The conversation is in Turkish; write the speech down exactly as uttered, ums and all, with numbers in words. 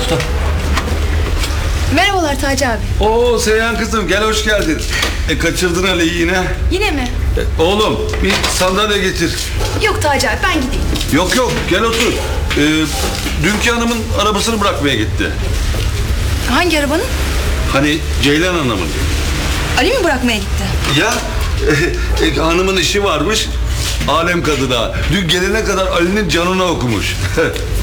Merhabalar Taci abi. Oo Seyhan kızım, gel hoş geldin. E, kaçırdın Ali'yi yine. Yine mi? E, oğlum bir sandalye getir. Yok Taci abi, ben gideyim. Yok yok, gel otur. E, dünkü hanımın arabasını bırakmaya gitti. Hangi arabanın? Hani Ceylan hanımın. Ali mi bırakmaya gitti? Ya e, e, hanımın işi varmış. Alem kadına. Dün gelene kadar Ali'nin canına okumuş.